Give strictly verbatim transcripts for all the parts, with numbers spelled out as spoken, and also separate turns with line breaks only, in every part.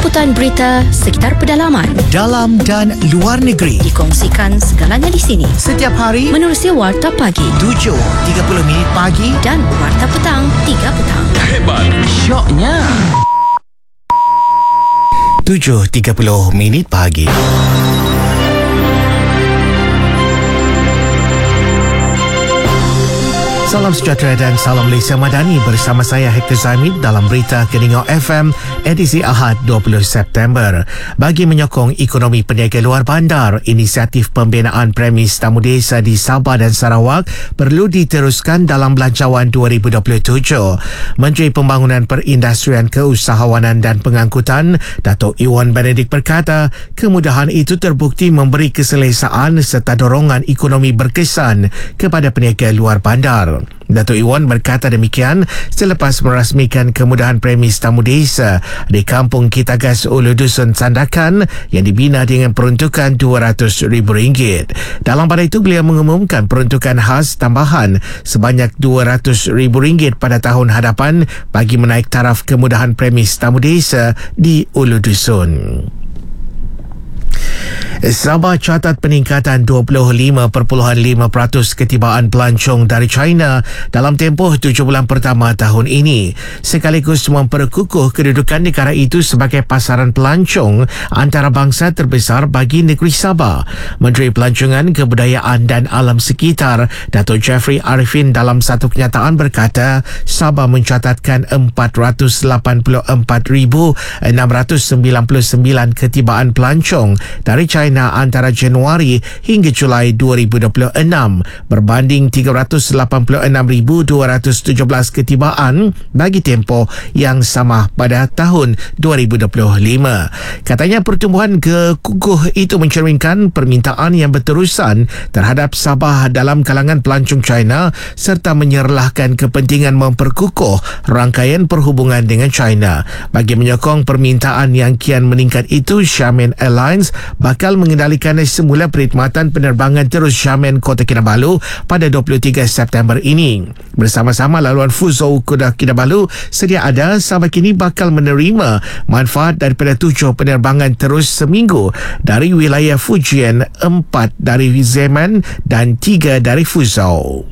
Jemputan berita sekitar pedalaman,
dalam dan luar negeri,
dikongsikan segalanya di sini.
setiap hari
Menerusi Warta Pagi
tujuh tiga puluh minit pagi
dan Warta Petang tiga petang.
Hebat, syoknya.
tujuh tiga puluh minit pagi. Salam sejahtera dan salam Malaysia Madani, bersama saya Hector Zaimid dalam berita Keningau F M edisi Ahad dua puluh September. Bagi menyokong ekonomi peniaga luar bandar, inisiatif pembinaan premis tamu desa di Sabah dan Sarawak perlu diteruskan dalam Belanjawan dua ribu dua puluh tujuh. Menteri Pembangunan Perindustrian, Keusahawanan dan Pengangkutan, Datuk Iwan Benedict berkata, kemudahan itu terbukti memberi keselesaan serta dorongan ekonomi berkesan kepada peniaga luar bandar. Datuk Iwan berkata demikian selepas merasmikan kemudahan premis tamu desa di Kampung Kitagas Ulu Dusun Sandakan yang dibina dengan peruntukan dua ratus ribu ringgit. Dalam pada itu, beliau mengumumkan peruntukan khas tambahan sebanyak dua ratus ribu ringgit pada tahun hadapan bagi menaik taraf kemudahan premis tamu desa di Ulu Dusun. Sabah catat peningkatan dua puluh lima perpuluhan lima peratus ketibaan pelancong dari China dalam tempoh tujuh bulan pertama tahun ini, sekaligus memperkukuh kedudukan negara itu sebagai pasaran pelancong antarabangsa terbesar bagi negeri Sabah. Menteri Pelancongan, Kebudayaan dan Alam Sekitar, Datuk Jeffrey Arifin, dalam satu kenyataan berkata, Sabah mencatatkan empat ratus lapan puluh empat ribu enam ratus sembilan puluh sembilan ketibaan pelancong dari China antara Januari hingga Julai dua ribu dua puluh enam berbanding tiga ratus lapan puluh enam ribu dua ratus tujuh belas ketibaan bagi tempoh yang sama pada tahun dua ribu dua puluh lima. Katanya pertumbuhan kekukuh itu mencerminkan permintaan yang berterusan terhadap Sabah dalam kalangan pelancong China serta menyerlahkan kepentingan memperkukuh rangkaian perhubungan dengan China. Bagi menyokong permintaan yang kian meningkat itu, Xiamen Airlines bakal mengendalikan semula perkhidmatan penerbangan terus Xiamen Kota Kinabalu pada dua puluh tiga September ini. Bersama-sama laluan Fuzhou Kota Kinabalu sedia ada, sampai kini bakal menerima manfaat daripada tujuh penerbangan terus seminggu dari wilayah Fujian, empat dari Zemen dan tiga dari Fuzhou.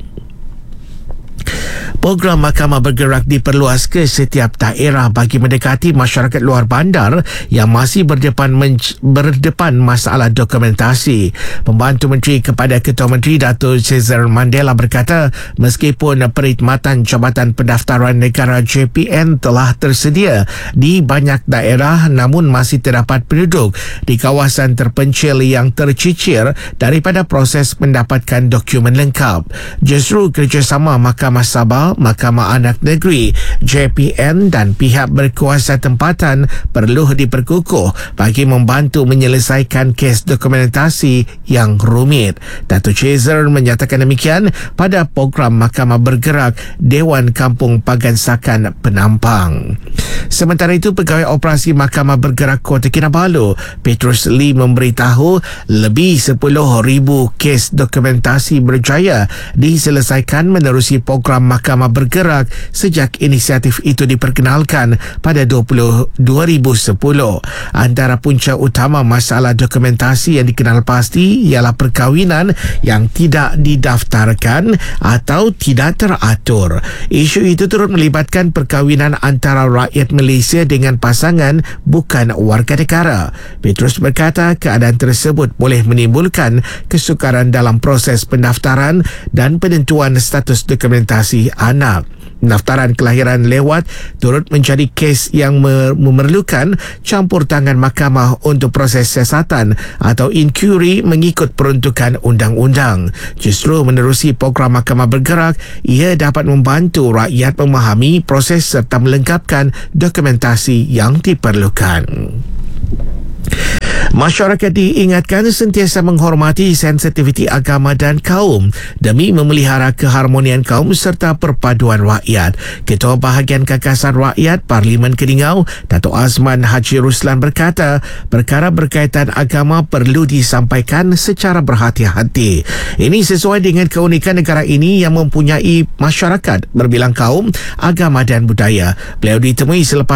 Program Mahkamah Bergerak diperluas ke setiap daerah bagi mendekati masyarakat luar bandar yang masih berdepan men- berdepan masalah dokumentasi. Pembantu Menteri kepada Ketua Menteri Datuk Cesar Mandela berkata, meskipun perkhidmatan Jabatan Pendaftaran Negara J P N telah tersedia di banyak daerah, namun masih terdapat penduduk di kawasan terpencil yang tercicir daripada proses mendapatkan dokumen lengkap. Justru kerjasama Mahkamah Sabah, Mahkamah Anak Negeri, J P N dan pihak berkuasa tempatan perlu diperkukuh bagi membantu menyelesaikan kes dokumentasi yang rumit. Datuk Cesar menyatakan demikian pada program Mahkamah Bergerak Dewan Kampung Pagansakan Penampang. Sementara itu, Pegawai Operasi Mahkamah Bergerak Kota Kinabalu, Petrus Lee, memberitahu lebih sepuluh ribu kes dokumentasi berjaya diselesaikan menerusi program Mahkamah Bergerak sejak inisiatif itu diperkenalkan pada dua ribu sepuluh. Antara punca utama masalah dokumentasi yang dikenal pasti ialah perkahwinan yang tidak didaftarkan atau tidak teratur. Isu itu turut melibatkan perkahwinan antara rakyat Malaysia dengan pasangan bukan warga negara. Petrus berkata keadaan tersebut boleh menimbulkan kesukaran dalam proses pendaftaran dan penentuan status dokumentasi anak. Pendaftaran kelahiran lewat turut menjadi kes yang memerlukan campur tangan mahkamah untuk proses siasatan atau inquiry mengikut peruntukan undang-undang. Justru menerusi program Mahkamah Bergerak, ia dapat membantu rakyat memahami proses serta melengkapkan dokumentasi yang diperlukan. Masyarakat diingatkan sentiasa menghormati sensitiviti agama dan kaum demi memelihara keharmonian kaum serta perpaduan rakyat. Ketua Bahagian Kakasan Rakyat Parlimen Keningau, Datuk Azman Haji Ruslan berkata, perkara berkaitan agama perlu disampaikan secara berhati-hati. Ini sesuai dengan keunikan negara ini yang mempunyai masyarakat berbilang kaum, agama dan budaya. Beliau ditemui selepas